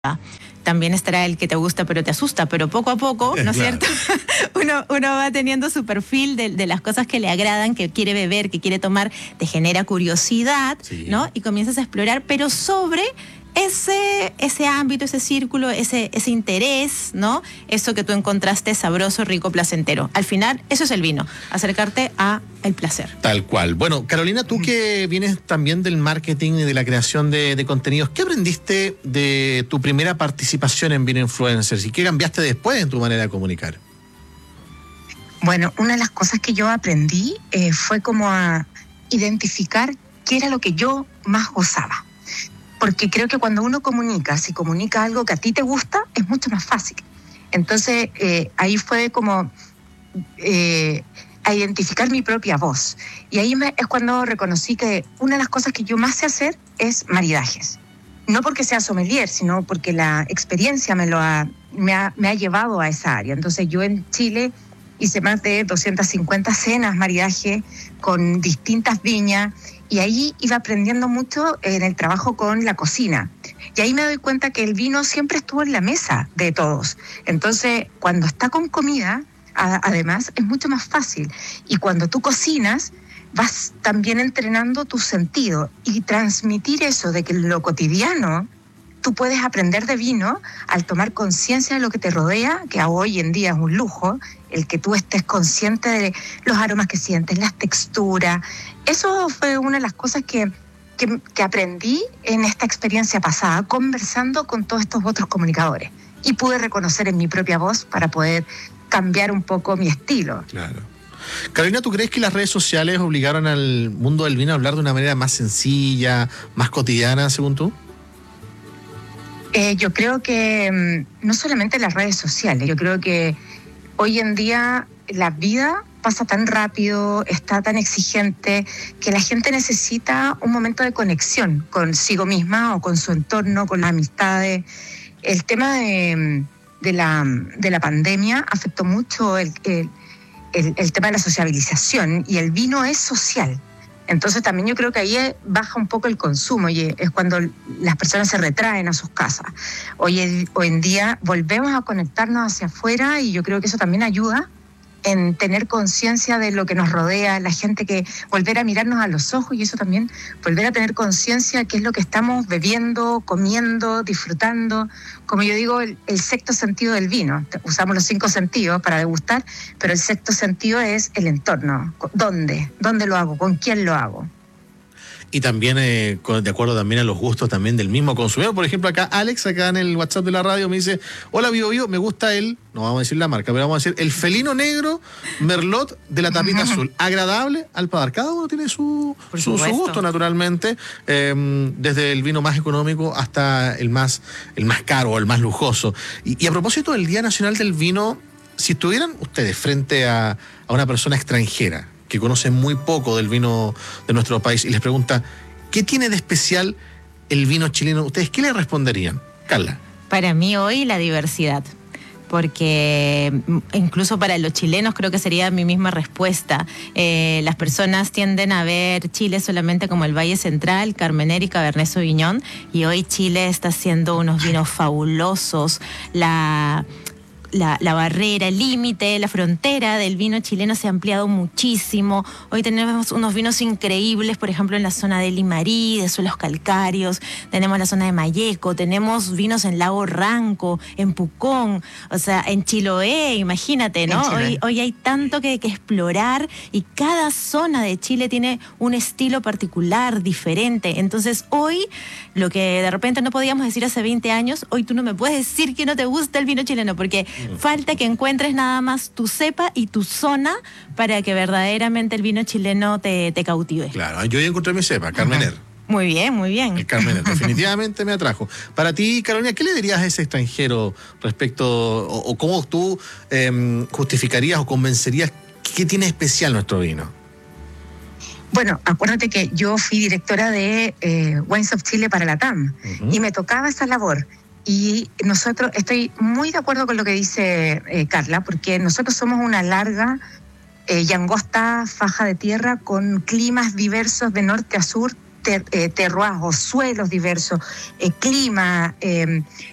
También estará el que te gusta pero te asusta, pero poco a poco, ¿no es cierto? uno va teniendo su perfil de las cosas que le agradan, que quiere beber, que quiere tomar, te genera curiosidad, sí, ¿no? Y comienzas a explorar, pero sobre ese ámbito, ese círculo, ese interés, ¿no? Eso que tú encontraste sabroso, rico, placentero. Al final, eso es el vino, acercarte a el placer. Tal cual. Bueno, Carolina, tú que vienes también del marketing y de la creación de contenidos, ¿qué aprendiste de tu primera participación en Vino Influencers y qué cambiaste después en tu manera de comunicar? Bueno, una de las cosas que yo aprendí fue como a identificar qué era lo que yo más gozaba. Porque creo que cuando uno comunica, si comunica algo que a ti te gusta, es mucho más fácil. Entonces, ahí fue como a identificar mi propia voz. Y ahí es cuando reconocí que una de las cosas que yo más sé hacer es maridajes. No porque sea sommelier, sino porque la experiencia me ha llevado a esa área. Entonces, yo en Chile hice más de 250 cenas, maridaje, con distintas viñas, y ahí iba aprendiendo mucho en el trabajo con la cocina. Y ahí me doy cuenta que el vino siempre estuvo en la mesa de todos. Entonces, cuando está con comida, además, es mucho más fácil. Y cuando tú cocinas, vas también entrenando tus sentidos y transmitir eso de que en lo cotidiano tú puedes aprender de vino al tomar conciencia de lo que te rodea, que hoy en día es un lujo, el que tú estés consciente de los aromas que sientes, las texturas. Eso fue una de las cosas que aprendí en esta experiencia pasada, conversando con todos estos otros comunicadores. Y pude reconocer en mi propia voz para poder cambiar un poco mi estilo. Claro. Carolina, ¿tú crees que las redes sociales obligaron al mundo del vino a hablar de una manera más sencilla, más cotidiana, según tú? Yo creo que no solamente las redes sociales, yo creo que hoy en día la vida pasa tan rápido, está tan exigente, que la gente necesita un momento de conexión consigo misma o con su entorno, con las amistades. El tema de la pandemia afectó mucho el tema de la sociabilización, y el vino es social. Entonces también yo creo que ahí baja un poco el consumo y es cuando las personas se retraen a sus casas. Hoy en día volvemos a conectarnos hacia afuera, y yo creo que eso también ayuda en tener conciencia de lo que nos rodea, la gente, que volver a mirarnos a los ojos, y eso también, volver a tener conciencia de qué es lo que estamos bebiendo, comiendo, disfrutando. Como yo digo, el sexto sentido del vino. Usamos los 5 sentidos para degustar, pero el sexto sentido es el entorno. ¿Dónde lo hago? ¿Con quién lo hago? Y también de acuerdo también a los gustos también del mismo consumidor. Por ejemplo, acá Alex, acá en el WhatsApp de la radio, me dice: hola Bio Bio, me gusta no vamos a decir la marca, pero vamos a decir el felino negro Merlot de la tapita azul. Agradable al paladar. Cada uno tiene su gusto, naturalmente, desde el vino más económico hasta el más caro o el más lujoso. Y a propósito del Día Nacional del Vino, si estuvieran ustedes frente a una persona extranjera que conoce muy poco del vino de nuestro país y les pregunta: ¿qué tiene de especial el vino chileno? ¿Ustedes qué le responderían? Carla. Para mí hoy la diversidad, porque incluso para los chilenos creo que sería mi misma respuesta. Las personas tienden a ver Chile solamente como el Valle Central, Carmener y Cabernet Sauvignon, y hoy Chile está haciendo unos vinos fabulosos. La barrera, el límite, la frontera del vino chileno se ha ampliado muchísimo. Hoy tenemos unos vinos increíbles, por ejemplo, en la zona de Limarí, de suelos calcáreos, tenemos la zona de Malleco, tenemos vinos en Lago Ranco, en Pucón, o sea, en Chiloé, imagínate, ¿no? Hoy hay tanto que explorar, y cada zona de Chile tiene un estilo particular, diferente. Entonces, hoy, lo que de repente no podíamos decir hace 20 años, hoy tú no me puedes decir que no te gusta el vino chileno, porque falta que encuentres nada más tu cepa y tu zona para que verdaderamente el vino chileno te cautive. Claro, yo ya encontré mi cepa, Carmener. Muy bien, muy bien. El Carmener definitivamente me atrajo. Para ti, Carolina, ¿qué le dirías a ese extranjero respecto, o cómo tú justificarías o convencerías qué tiene especial nuestro vino? Bueno, acuérdate que yo fui directora de Wines of Chile para la TAM, y me tocaba esa labor. Y estoy muy de acuerdo con lo que dice Carla, porque nosotros somos una larga y angosta faja de tierra con climas diversos de norte a sur, terroirs o suelos diversos, clima,